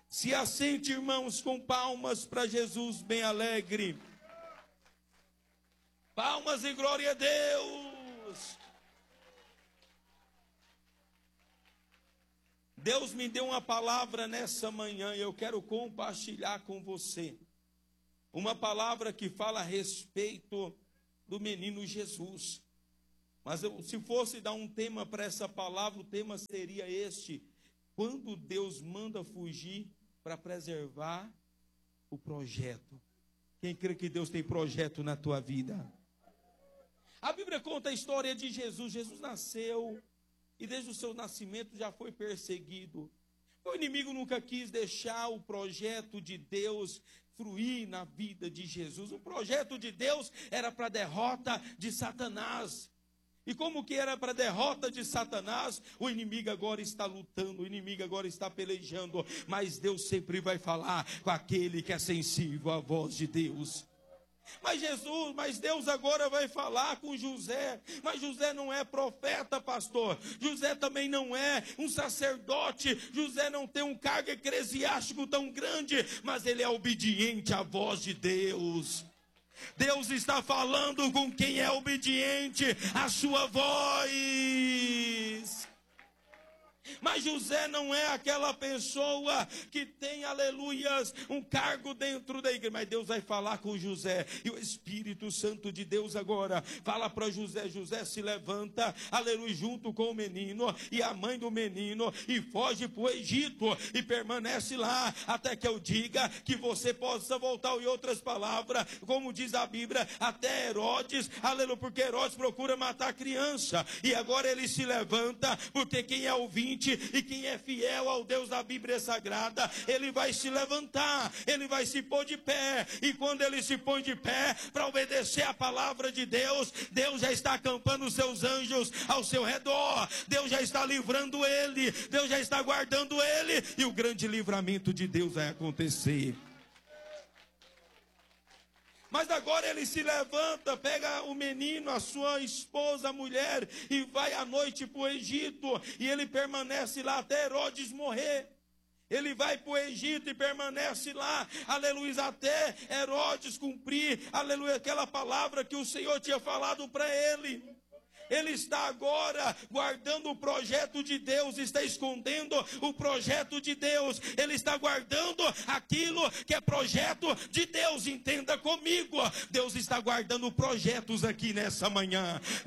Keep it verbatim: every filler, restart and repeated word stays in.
Se assente, irmãos, com palmas para Jesus bem alegre. Palmas e glória a Deus. Deus me deu uma palavra nessa manhã e eu quero compartilhar com você. Uma palavra que fala a respeito do menino Jesus. Mas eu, se fosse dar um tema para essa palavra, o tema seria este: quando Deus manda fugir para preservar o projeto. Quem crê que Deus tem projeto na tua vida? A Bíblia conta a história de Jesus. Jesus nasceu e desde o seu nascimento já foi perseguido. O inimigo nunca quis deixar o projeto de Deus fruir na vida de Jesus. O projeto de Deus era para a derrota de Satanás. E como que era para a derrota de Satanás, o inimigo agora está lutando, o inimigo agora está pelejando, mas Deus sempre vai falar com aquele que é sensível à voz de Deus. Mas Jesus, mas Deus agora vai falar com José. Mas José não é profeta, pastor. José também não é um sacerdote. José não tem um cargo eclesiástico tão grande, mas ele é obediente à voz de Deus. Deus está falando com quem é obediente à sua voz. Mas José não é aquela pessoa que tem, aleluias, um cargo dentro da igreja. Mas Deus vai falar com José. E o Espírito Santo de Deus agora fala para José. José se levanta, aleluia, junto com o menino e a mãe do menino, e foge para o Egito e permanece lá até que eu diga que você possa voltar. Em outras palavras, como diz a Bíblia, até Herodes, aleluia, porque Herodes procura matar a criança. E agora ele se levanta, porque quem é ouvinte e quem é fiel ao Deus da Bíblia Sagrada, ele vai se levantar, ele vai se pôr de pé. E quando ele se põe de pé para obedecer a palavra de Deus, Deus já está acampando os seus anjos ao seu redor. Deus já está livrando ele, Deus já está guardando ele, e o grande livramento de Deus vai acontecer. Mas agora ele se levanta, pega o menino, a sua esposa, a mulher, e vai à noite para o Egito. E ele permanece lá até Herodes morrer. Ele vai para o Egito e permanece lá, aleluia, até Herodes cumprir, aleluia, aquela palavra que o Senhor tinha falado para ele. Ele está agora guardando o projeto de Deus, está escondendo o projeto de Deus. Ele está guardando aquilo que é projeto de Deus. Entenda comigo, Deus está guardando projetos aqui nessa manhã.